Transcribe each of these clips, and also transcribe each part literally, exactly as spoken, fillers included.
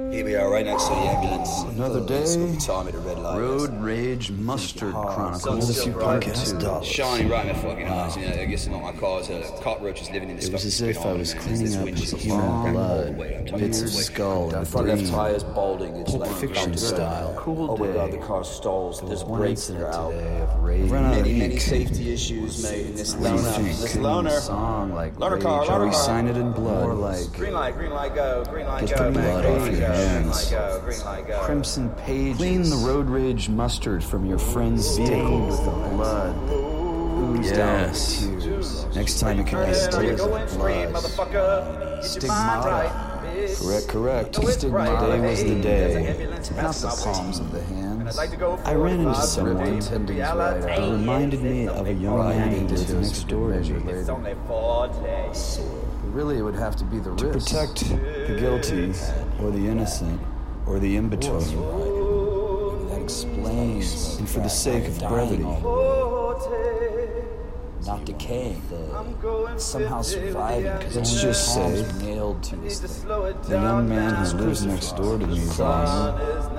Here we are, right next to the ambulance. Another day, Time at a red light. Road Rage Mustard Chronicles. A few punk ass dollars. Shining right in my fucking eyes. You know, I guess not my car's uh, cockroaches living in this. It was fucking as if I was man. cleaning This up windshield his is human all blood, the way. I'm telling bits you, of the way. skull and Front left green. tire's balding. It's Pulp like Fiction style. Cool oh my god, the car stalls. There's One brakes that incident are out. today of rage. Ran out of Many, ink. many safety issues, mate, in this loner. This Singing loner. a song like Loner Rage. car, Shall loner we car. sign it in blood? More like Green light, green light, go. Green light, Get go, the man. blood Green off light, your go. Green hands. light, go. Green light, go. Crimson pages. Clean the Road Rage mustard from your friend's vehicle with the blood. Ooze down with tears. Next time it can be Where you tears going? of Scream, blood. motherfucker. Get your mind right, bitch. Correct, correct. You know it's Stigmata right. was the Hey, day. there's an ambulance Not passing the my way. palms of the And I'd hands. like to go I ran into forward, someone five, tending fifty, right I out. It reminded me of a young man who lived next door to me. It's only four days. Really, it would have to be the to protect the guilty or the innocent or the in-between. That explains, and for the sake of brevity, not decaying, somehow surviving because let's only just palms say were nailed to his thing. the young man who lives next door to me, Brian,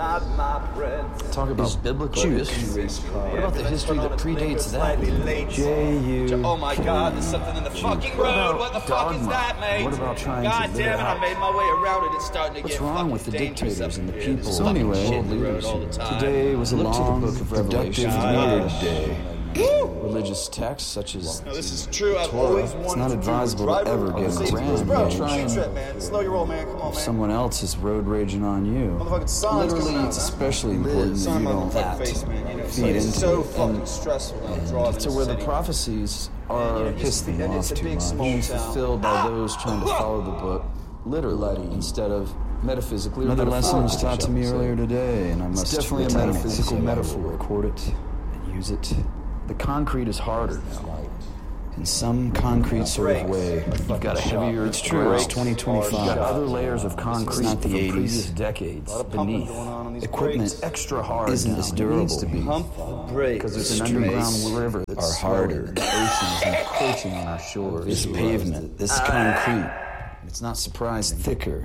Talk about biblical history. What about the history that predates that? J U. Oh my god, there's something in the fucking road. What the fuck is dogma? that, mate? What about trying to God live damn it it, I out? made my way around it. It's starting to What's get wrong fucking with the dangerous dictators up and the here. people? There's So fucking anyway, shit in the road all the time. today was a Look to the long, book of productive, Revelation. weird day. Religious texts such as No, this is true. I've Torah. always It's wanted not to advisable drive to ever over get the safety around bros, bro. rage. Try and trip, man. Slow your roll, man. Come on, man. someone else is road raging on you. Motherfucking sun's Literally, coming out, it's man. especially important that Sun you on don't my fucking face, man. You know, it's feed like, it's into so it. fucking And- stressful when I'm driving. to where the city. prophecies are And, you know, piss just- them and it's off a too big much, small being town. fulfilled by those trying to follow the book literally instead of metaphysically. Another or lesson was metaphorically, taught to shall me we say. earlier today, and I must definitely a retain it, metaphysical so I will metaphor. record it and use it. The concrete is harder now. In some concrete sort of way. You've got a heavier. It's true. It's twenty twenty-five. You've got other layers of concrete It's not the from eighties. previous decades beneath. Equipment Extra hard isn't now. as It durable. needs to be. Pump the brakes. Because there's an Streets underground river that's are swelling, harder. and the ocean is encroaching on our shores. This pavement, this concrete, it's not surprising. Thicker.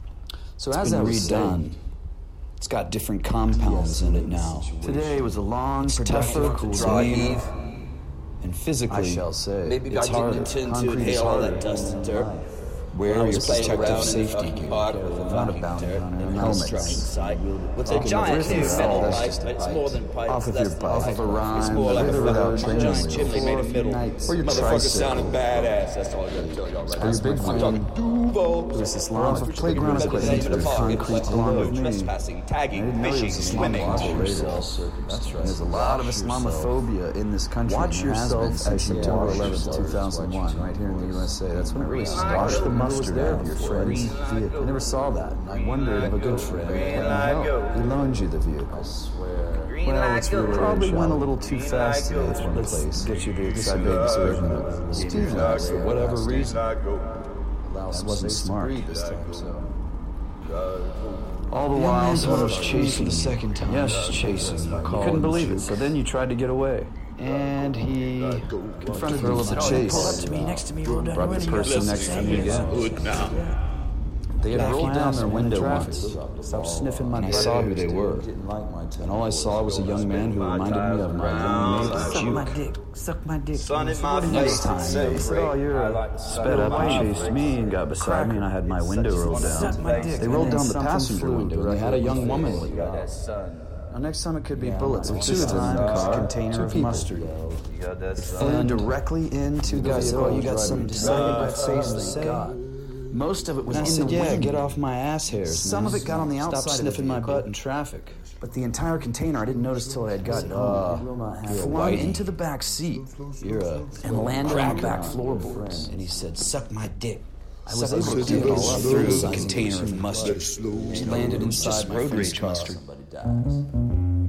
So It's as been I was redone. saying, It's got different compounds in it now. today was a long, It's productive, tougher cool to day. leave, and physically, I shall say. Maybe it's I harder. didn't intend to Concrete is inhale all harder. that dust and dirt. Wear I your was playing protective around in the safety fucking gear. park with a Not a fucking bounty dirt hunter, and helmets. a structure site with a Taking giant the new risk metal of pipe. just a It's pipe. more than pipe. Off of That's your the bike. pipe. Off of a rhyme, It's more like a without fucking training giant wheels. chimney made of For middle. nights. Or your Motherfucker tricycle. sounded badass. That's all I gotta tell y'all right now. Or your big I'm fan. talking Duval. There's this Off long of playground That's the equipment name of the to park. concrete It's along low, with me. trespassing, I tagging, didn't know there fishing, was a swimming. Watch Watch yourself. That's right. There's a lot of Islamophobia in this country. Watch yourself since September eleventh, two thousand one, right here in the U S A. That's when it really started. The mustard out of your friend's vehicle. I never saw that. And I wondered if a good friend had help. He loaned you the vehicle. Well, it's really probably went a little too fast today. That's one place. Get you the excited version of Stevens for whatever reason. That wasn't smart this time, so. All the while, someone was chasing for the second time. Yes, chasing. You couldn't believe it. So then you tried to get away. And he confronted Thrill me of the with chase. Pulled up to me, next to me, rolled down your window. Brought the person next to me again. Good now. They had rolled down their window traffic. once. Stopped sniffing my And I butt. saw who they were. And all I saw was a young man who reminded me of my young neighbor, Suck my Juke. dick, suck my dick. Sun in So my what did face, next time? it's so They said, great. oh, you're I a like the sped up and sun. chased me and got beside me and I had my window rolled Suck down. my dick. They rolled And down then the something passenger flew window. and they had a young woman with them. That sun. Now, next time it could be bullets. But Two this of them time, in the it's a car, container two of people. mustard. You got that Flew sun. directly into The the guy said, vehicle. oh, you got something to say? Decided by I face said, to say. say. Most of it was And I in said, the yeah, wind. get off my ass hairs, Some man. of it got on the outside of Stop the sniffing my vehicle. butt in traffic. But the entire container, I didn't notice till I had gotten home. You're a Flung whitey. into the back seat You're a and landed on the back floorboards. And he said, suck my dick. I was Suck able my to do dick it all up through through a container of mustard. It landed inside my road friend's rage car. mustard.